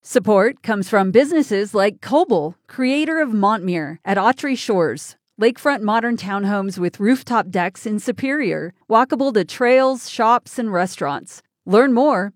Support comes from businesses like Coble, creator of Montmere at Autry Shores, lakefront modern townhomes with rooftop decks in Superior, walkable to trails, shops, and restaurants. Learn more